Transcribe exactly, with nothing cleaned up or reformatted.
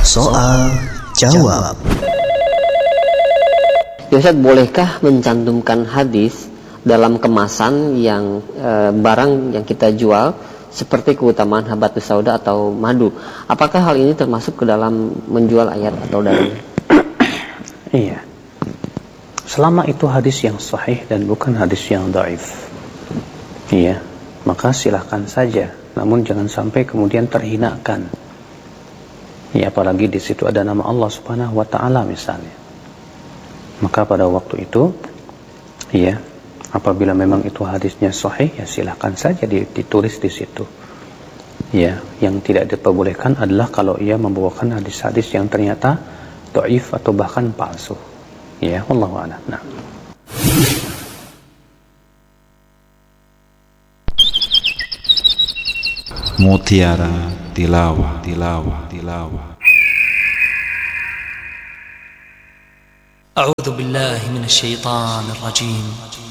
Soal jawab. Ya Ustaz, bolehkah mencantumkan hadis dalam kemasan yang e, barang yang kita jual seperti keutamaan habatus sauda atau madu? Apakah hal ini termasuk ke dalam menjual ayat atau dalil? Iya. Selama itu hadis yang sahih dan bukan hadis yang dhaif. Iya, maka silahkan saja. Namun jangan sampai kemudian terhinakan. Ya, apalagi di situ ada nama Allah Subhanahu wa taala misalnya. Maka pada waktu itu, ya, apabila memang itu hadisnya sahih, ya silahkan saja ditulis di situ. Ya, yang tidak diperbolehkan adalah kalau ia membawakan hadis-hadis yang ternyata dhaif atau bahkan palsu. Ya, wallahu a'lam. Nah. Mutiara Tilawah, Tilawah, Tilawah. أعوذ بالله من الشيطان الرجيم